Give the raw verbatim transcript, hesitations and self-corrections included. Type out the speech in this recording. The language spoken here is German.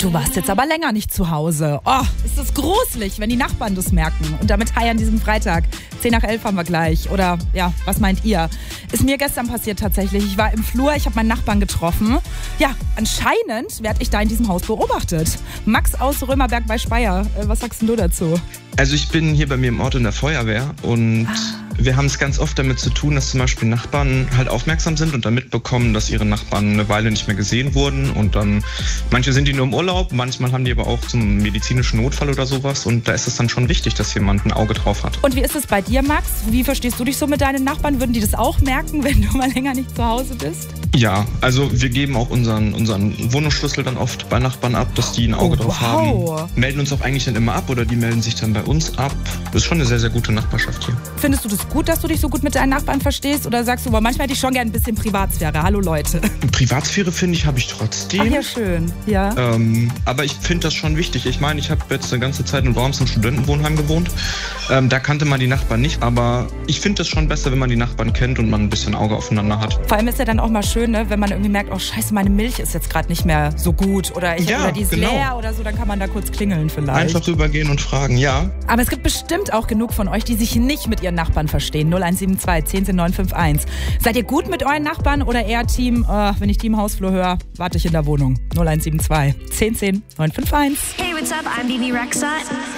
Du warst jetzt aber länger nicht zu Hause. Oh, ist das gruselig, wenn die Nachbarn das merken. Und damit hi an diesem Freitag. zehn nach elf haben wir gleich. Oder ja, was meint ihr? Ist mir gestern passiert tatsächlich. Ich war im Flur, ich habe meinen Nachbarn getroffen. Ja, anscheinend werde ich da in diesem Haus beobachtet. Max aus Römerberg bei Speyer. Was sagst denn du dazu? Also ich bin hier bei mir im Ort in der Feuerwehr und ah. wir haben es ganz oft damit zu tun, dass zum Beispiel Nachbarn halt aufmerksam sind und dann mitbekommen, dass ihre Nachbarn eine Weile nicht mehr gesehen wurden und dann, manche sind die nur im Urlaub, manchmal haben die aber auch zum medizinischen Notfall oder sowas und da ist es dann schon wichtig, dass jemand ein Auge drauf hat. Und wie ist es bei dir, Max? Wie verstehst du dich so mit deinen Nachbarn? Würden die das auch merken, wenn du mal länger nicht zu Hause bist? Ja, also wir geben auch unseren, unseren Wohnungsschlüssel dann oft bei Nachbarn ab, dass die ein Auge oh, drauf wow. haben. Melden uns auch eigentlich dann immer ab oder die melden sich dann bei uns ab. Das ist schon eine sehr, sehr gute Nachbarschaft hier. Findest du das gut, dass du dich so gut mit deinen Nachbarn verstehst? Oder sagst du, boah, manchmal hätte ich schon gerne ein bisschen Privatsphäre. Hallo Leute. Privatsphäre, finde ich, habe ich trotzdem. Ach ja, schön. Ja. Ähm, aber ich finde das schon wichtig. Ich meine, ich habe jetzt eine ganze Zeit in Worms im Studentenwohnheim gewohnt. Ähm, da kannte man die Nachbarn nicht, aber ich finde das schon besser, wenn man die Nachbarn kennt und man ein bisschen Auge aufeinander hat. Vor allem ist ja dann auch mal schön, ne, wenn man irgendwie merkt, oh scheiße, meine Milch ist jetzt gerade nicht mehr so gut oder, ich, ja, oder die ist genau. leer oder so, dann kann man da kurz klingeln vielleicht. Einfach rübergehen und fragen, ja. Aber es gibt bestimmt auch genug von euch, die sich nicht mit ihren Nachbarn verstehen. null eins sieben zwei, zehn, zehn, neun fünf eins. Seid ihr gut mit euren Nachbarn oder eher Team, äh, wenn ich die im Hausflur höre, warte ich in der Wohnung. null eins sieben zwei, zehn, zehn, neun fünf eins. Hey, what's up? I'm Bibi Rexha.